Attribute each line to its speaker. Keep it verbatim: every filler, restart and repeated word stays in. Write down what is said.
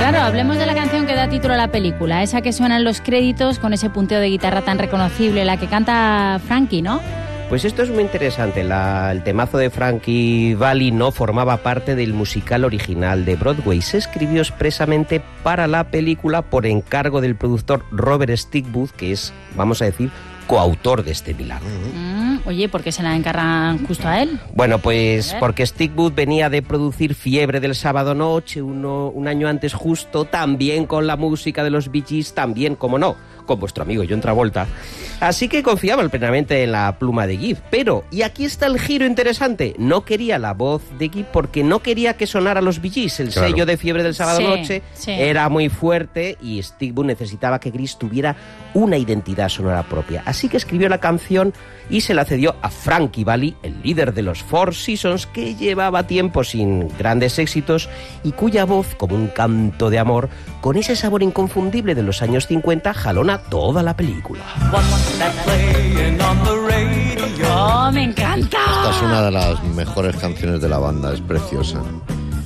Speaker 1: Claro, hablemos de la canción que da título a la película, esa que suena en los créditos con ese punteo de guitarra tan reconocible, la que canta Frankie, ¿no?
Speaker 2: Pues esto es muy interesante. La, el temazo de Frankie Valli no formaba parte del musical original de Broadway. Se escribió expresamente para la película por encargo del productor Robert Stigwood, que es, vamos a decir, coautor de este milagro.
Speaker 1: Mm, oye, ¿por qué se la encargan justo a él?
Speaker 2: Bueno, pues porque Stigwood venía de producir Fiebre del sábado noche uno, un año antes justo, también con la música de los Bee Gees, también, como no, con vuestro amigo John Travolta. Así que confiaba plenamente en la pluma de Gibb. Pero, y aquí está el giro interesante, no quería la voz de Gibb porque no quería que sonara los Bee Gees. El claro. sello de Fiebre del sábado
Speaker 1: sí,
Speaker 2: noche
Speaker 1: sí.
Speaker 2: era muy fuerte y Stigwood necesitaba que Chris tuviera una identidad sonora propia. Así que escribió la canción y se la cedió a Frankie Valli, el líder de los Four Seasons, que llevaba tiempo sin grandes éxitos y cuya voz, como un canto de amor, con ese sabor inconfundible de los años cincuenta, jalona toda la película.
Speaker 1: ¡Oh, me encanta!
Speaker 3: Esta es una de las mejores canciones de la banda, es preciosa.